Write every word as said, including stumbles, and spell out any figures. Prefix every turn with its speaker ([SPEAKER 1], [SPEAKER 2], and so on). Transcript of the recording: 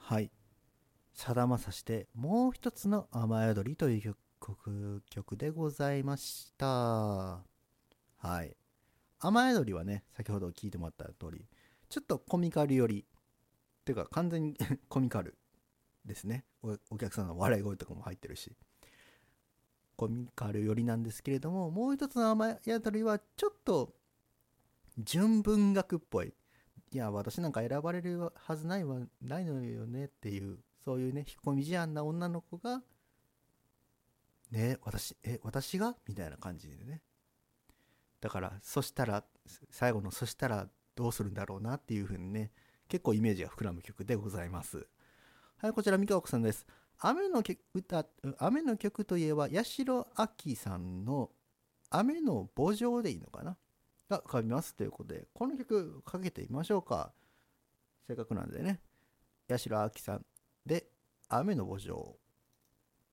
[SPEAKER 1] はい。さだまさしでもう一つの雨宿りという曲曲でございました。はい。雨宿りはね、先ほど聞いてもらった通り、ちょっとコミカル寄り、ていうか完全にコミカルですねお。お客さんの笑い声とかも入ってるし、コミカル寄りなんですけれども、もう一つの雨宿りはちょっと純文学っぽい。いや、私なんか選ばれるはずないわ、ないのよねっていう、そういうね、引っ込み思案な女の子が、ね、私、え、私がみたいな感じでね。だから、そしたら、最後のそしたらどうするんだろうなっていう風にね、結構イメージが膨らむ曲でございます。はい、こちら、三河子さんです。雨の曲歌、雨の曲といえば、八代亜紀さんの雨の慕情でいいのかなが浮かびますということで、この曲かけてみましょうか。せっかくなんでね。八代亜紀さんで雨の慕情。